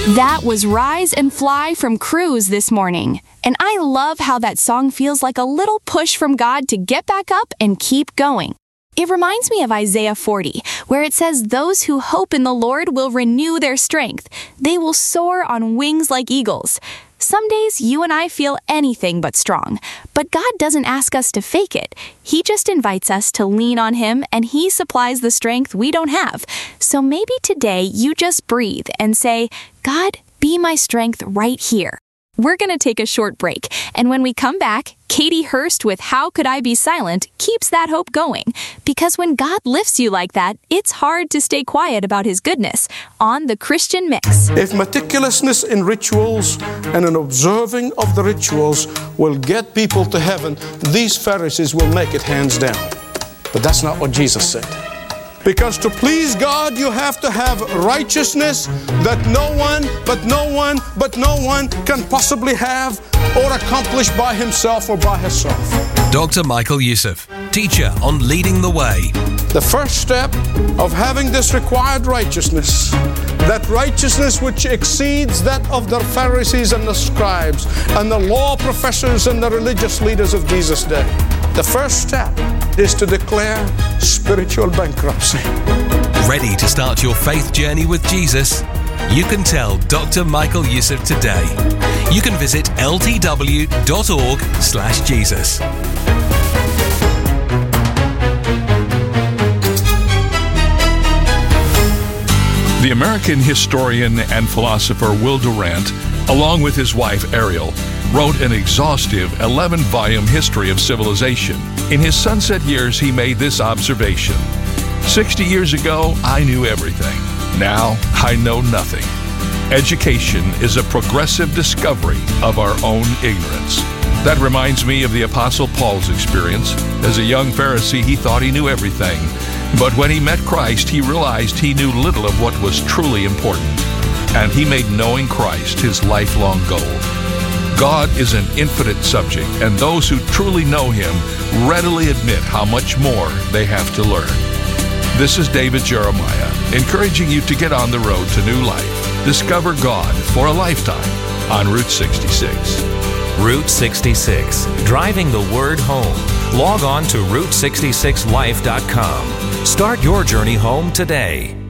That was Rise and Fly from Cruise this morning. And I love how that song feels like a little push from God to get back up and keep going. It reminds me of Isaiah 40, where it says, "Those who hope in the Lord will renew their strength. They will soar on wings like eagles." Some days you and I feel anything but strong, but God doesn't ask us to fake it. He just invites us to lean on Him, and He supplies the strength we don't have. So maybe today you just breathe and say, "God, be my strength right here." We're going to take a short break, and when we come back, Katie Hurst with How Could I Be Silent keeps that hope going. Because when God lifts you like that, it's hard to stay quiet about His goodness on The Christian Mix. If meticulousness in rituals and an observing of the rituals will get people to heaven, these Pharisees will make it hands down. But that's not what Jesus said. Because to please God, you have to have righteousness that no one can possibly have or accomplish by himself or by herself. Dr. Michael Youssef, teacher on Leading the Way. The first step of having this required righteousness, that righteousness which exceeds that of the Pharisees and the scribes and the law professors and the religious leaders of Jesus' day. The first step is to declare spiritual bankruptcy. Ready to start your faith journey with Jesus? You can tell Dr. Michael Youssef today. You can visit ltw.org/Jesus. The American historian and philosopher Will Durant, along with his wife Ariel, wrote an exhaustive 11-volume history of civilization. In his sunset years, he made this observation: 60 years ago, I knew everything. Now, I know nothing. Education is a progressive discovery of our own ignorance. That reminds me of the Apostle Paul's experience. As a young Pharisee, he thought he knew everything. But when he met Christ, he realized he knew little of what was truly important. And he made knowing Christ his lifelong goal. God is an infinite subject, and those who truly know Him readily admit how much more they have to learn. This is David Jeremiah, encouraging you to get on the road to new life. Discover God for a lifetime on Route 66. Route 66, driving the word home. Log on to Route66Life.com. Start your journey home today.